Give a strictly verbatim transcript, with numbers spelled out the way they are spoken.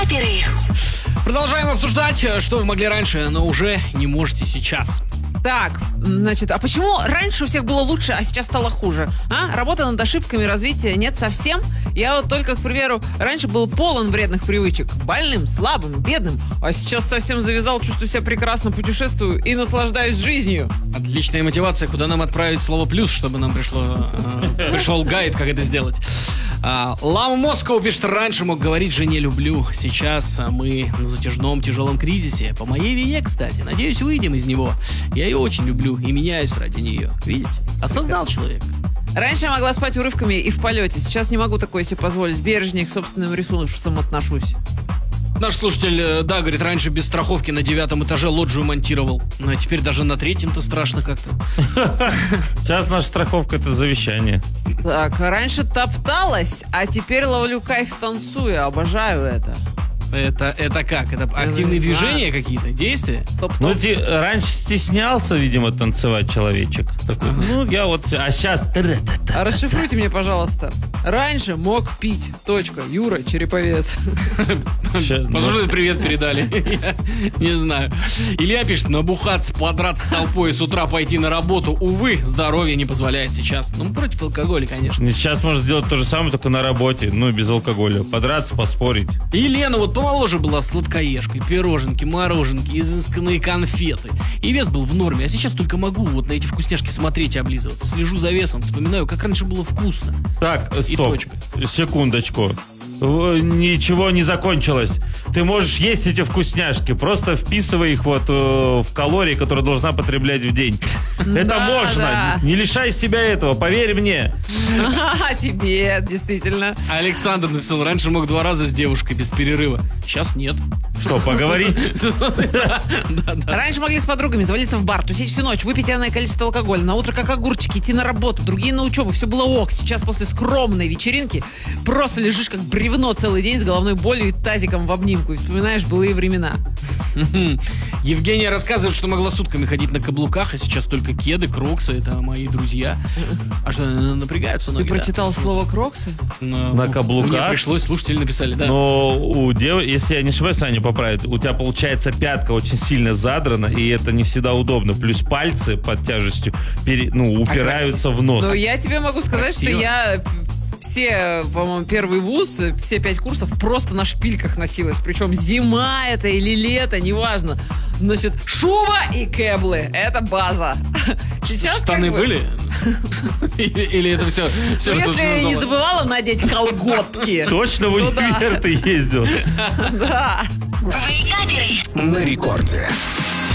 Вейкаперы. Продолжаем обсуждать, что вы могли раньше, но уже не можете сейчас. Так, значит, а почему раньше у всех было лучше, а сейчас стало хуже? А? Работа над ошибками развития нет совсем? Я вот только, к примеру, раньше был полон вредных привычек. Больным, слабым, бедным. А сейчас совсем завязал, чувствую себя прекрасно, путешествую и наслаждаюсь жизнью. Отличная мотивация, куда нам отправить слово «плюс», чтобы нам пришло, э, пришел гайд, как это сделать. А, Лама Москва пишет: раньше мог говорить жене «люблю». Сейчас мы на затяжном тяжелом кризисе. По моей вине, кстати. Надеюсь, выйдем из него. Я ее очень люблю и меняюсь ради нее. Видите? Осознал человек. Раньше я могла спать урывками и в полете. Сейчас не могу такое себе позволить. Бережнее к собственным ресурсам отношусь. Наш слушатель, да, говорит, раньше без страховки на девятом этаже лоджию монтировал. Ну, а теперь даже на третьем-то страшно как-то. Сейчас наша страховка — это завещание. Так, раньше топталась, а теперь ловлю кайф танцуя. Обожаю это. Это, это как? Это активные не движения знаю. какие-то, действия? Топ-топ. Ну, ти, раньше стеснялся, видимо, танцевать человечек. Такой, ну, я вот... А сейчас... А расшифруйте мне, пожалуйста. Раньше мог пить. Точка. Юра Череповец. Потому что привет передали. Я не знаю. Илья пишет: набухаться, подраться с толпой, с утра пойти на работу. Увы, здоровье не позволяет сейчас. Ну, против алкоголя, конечно. Сейчас можно сделать то же самое, только на работе, ну, без алкоголя. Подраться, поспорить. И Лена вот помоложе была сладкоежкой. Пироженки, мороженки, изысканные конфеты. И вес был в норме. А сейчас только могу вот на эти вкусняшки смотреть и облизываться. Слежу за весом, вспоминаю, как раньше было вкусно. Так, И стоп. точка. Секундочку. В- Ничего не закончилось. Ты можешь есть эти вкусняшки, просто вписывай их вот э, в калории, которые должна потреблять в день. Это Да, можно. да. Не лишай себя этого, поверь мне. А тебе, действительно. Александр написал: раньше мог два раза с девушкой без перерыва. Сейчас нет. Что, поговорить? Да, да, да. Раньше могли с подругами завалиться в бар, тусить всю ночь, выпить энное количество алкоголя, на утро как огурчики, идти на работу, другие на учебу, все было ок. Сейчас после скромной вечеринки просто лежишь как бревно целый день с головной болью и тазиком в обнимку и вспоминаешь былые времена. Мгм. Евгения рассказывает, что могла сутками ходить на каблуках, а сейчас только кеды, кроксы. Это мои друзья. А что, э, напрягаются Ты ноги? да? прочитал слово кроксы? На, На каблуках? Мне пришлось, слушатели написали, да. Но у девушки, если я не ошибаюсь, Аня поправит, у тебя получается пятка очень сильно задрана, и это не всегда удобно. Плюс пальцы под тяжестью пере- ну, упираются в нос. Но я тебе могу сказать, Красиво. что я все, по-моему, первый вуз, все пять курсов просто на шпильках носилась. Причем зима это или лето, неважно. Значит, шуба и кэблы. Это база. Сейчас Штаны как бы- были? Или, или это все, все Ну, что если я не нужно? забывала надеть колготки. Точно в Ну да. универ ты ездил? Да. Вейкаперы. На рекорде.